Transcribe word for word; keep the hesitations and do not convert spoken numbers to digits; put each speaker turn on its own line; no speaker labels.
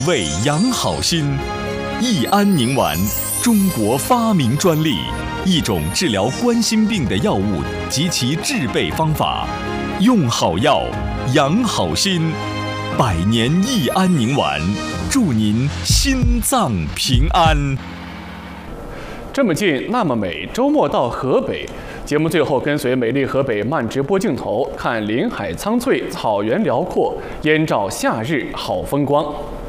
为养好心，益安宁丸，中国发明专利，一种治疗冠心病的药物及其制备方法。用好药，养好心，百年益安宁丸，祝您心脏平安。
这么近，那么美，周末到河北。节目最后跟随美丽河北慢直播镜头，看林海苍翠，草原辽阔，燕赵夏日好风光。